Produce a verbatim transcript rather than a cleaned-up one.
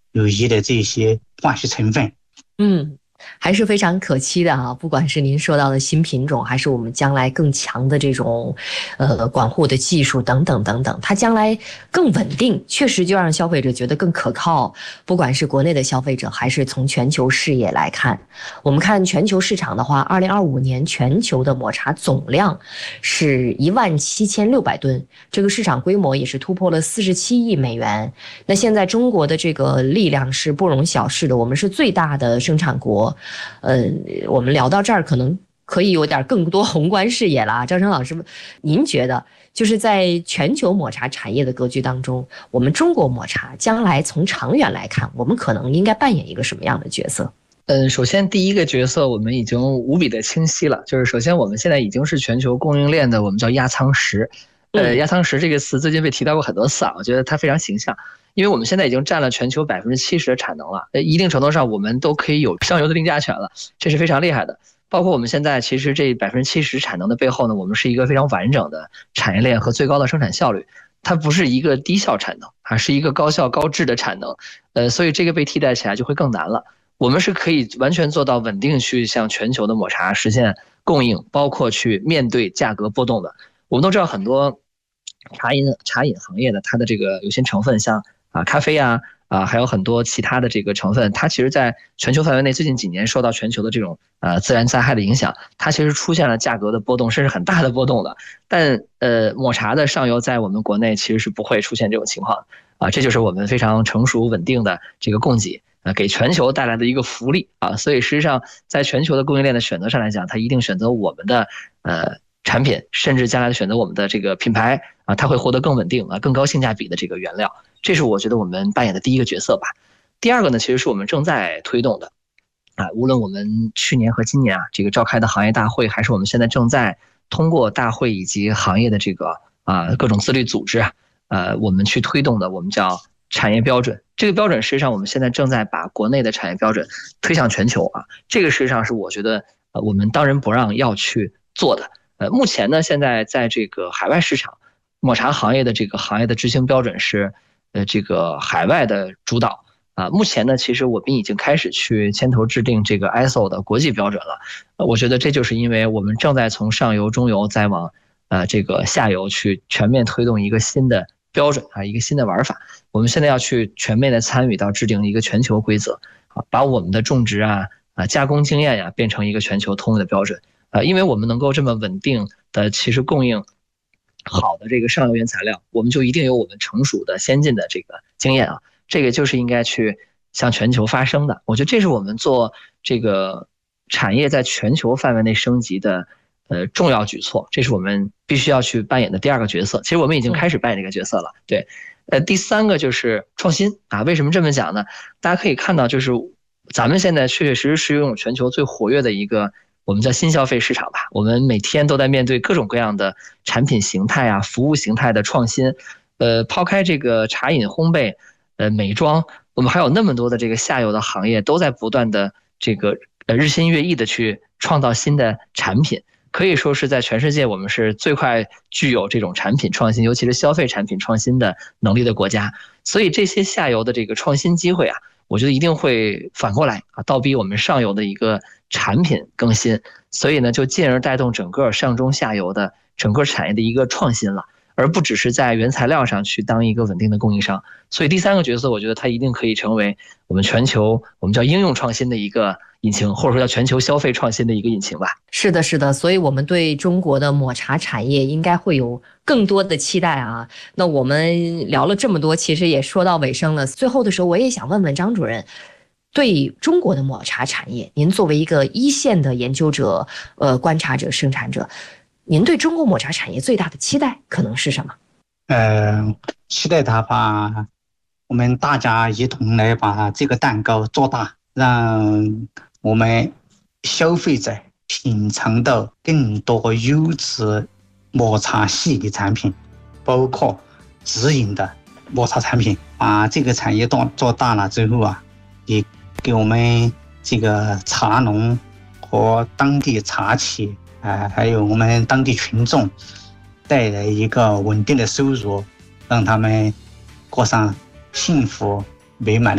有益的这些化学成分。 嗯，还是非常可期的啊！不管是您说到的新品种，还是我们将来更强的这种，呃，管护的技术等等等等，它将来更稳定，确实就让消费者觉得更可靠。不管是国内的消费者，还是从全球视野来看，我们看全球市场的话，二零二五年全球的抹茶总量是一万七千六百吨，这个市场规模也是突破了四十七亿美元。那现在中国的这个力量是不容小视的，我们是最大的生产国。呃，我们聊到这儿，可能可以有点更多宏观视野了啊。张成老师，您觉得就是在全球抹茶产业的格局当中，我们中国抹茶将来从长远来看，我们可能应该扮演一个什么样的角色？ 嗯，首先第一个角色我们已经无比的清晰了，就是首先我们现在已经是全球供应链的我们叫压舱石。呃，压舱石这个词最近被提到过很多次啊，我觉得它非常形象，因为我们现在已经占了全球百分之七十的产能了，呃，一定程度上我们都可以有上游的定价权了，这是非常厉害的。包括我们现在其实这百分之七十产能的背后呢，我们是一个非常完整的产业链和最高的生产效率，它不是一个低效产能，而是一个高效高质的产能。呃，所以这个被替代起来就会更难了。我们是可以完全做到稳定去向全球的抹茶实现供应，包括去面对价格波动的。我们都知道很多茶饮茶饮行业的它的这个有些成分，像啊咖啡啊啊还有很多其他的这个成分，它其实在全球范围内最近几年受到全球的这种呃自然灾害的影响，它其实出现了价格的波动，甚至很大的波动的。但呃抹茶的上游在我们国内其实是不会出现这种情况啊，这就是我们非常成熟稳定的这个供给。呃，给全球带来的一个福利啊，所以实际上在全球的供应链的选择上来讲，它一定选择我们的呃产品，甚至将来的选择我们的这个品牌啊，它会获得更稳定啊、更高性价比的这个原料，这是我觉得我们扮演的第一个角色吧。第二个呢，其实是我们正在推动的啊，无论我们去年和今年啊这个召开的行业大会，还是我们现在正在通过大会以及行业的这个啊各种自律组织啊，呃，我们去推动的，我们叫产业标准。这个标准实际上我们现在正在把国内的产业标准推向全球啊，这个实际上是我觉得呃我们当仁不让要去做的。呃，目前呢，现在在这个海外市场，抹茶行业的这个行业的执行标准是呃这个海外的主导啊。目前呢，其实我们已经开始去牵头制定这个 I S O 的国际标准了。呃，我觉得这就是因为我们正在从上游、中游再往呃这个下游去全面推动一个新的标准啊，一个新的玩法。我们现在要去全面的参与到制定一个全球规则啊，把我们的种植啊、啊加工经验呀变成一个全球通用的标准啊，因为我们能够这么稳定的其实供应好的这个上游原材料，我们就一定有我们成熟的先进的这个经验啊，这个就是应该去向全球发声的。我觉得这是我们做这个产业在全球范围内升级的呃重要举措，这是我们必须要去扮演的第二个角色。其实我们已经开始扮演这个角色了，对。呃，第三个就是创新啊。为什么这么讲呢？大家可以看到，就是咱们现在确确实实是拥有全球最活跃的一个我们叫新消费市场吧。我们每天都在面对各种各样的产品形态啊、服务形态的创新。呃，抛开这个茶饮、烘焙、呃美妆，我们还有那么多的这个下游的行业都在不断的这个呃日新月异的去创造新的产品。可以说是在全世界我们是最快具有这种产品创新，尤其是消费产品创新的能力的国家。所以这些下游的这个创新机会啊，我觉得一定会反过来啊，倒逼我们上游的一个产品更新，所以呢，就进而带动整个上中下游的整个产业的一个创新了，而不只是在原材料上去当一个稳定的供应商。所以第三个角色，我觉得它一定可以成为我们全球我们叫应用创新的一个引擎，或者说叫全球消费创新的一个引擎吧。 是的，是的，所以我们对中国的抹茶产业应该会有更多的期待啊。那我们聊了这么多，其实也说到尾声了。最后的时候，我也想问问张主任，对中国的抹茶产业，您作为一个一线的研究者、呃观察者、生产者，您对中国抹茶产业最大的期待可能是什么？ 呃，期待它把我们大家一同来把这个蛋糕做大，让我们消费者品尝到更多优质抹茶系列产品，包括直营的抹茶产品。把这个产业做做大了之后啊，也给我们这个茶农和当地茶企啊、呃，还有我们当地群众带来一个稳定的收入，让他们过上幸福美满的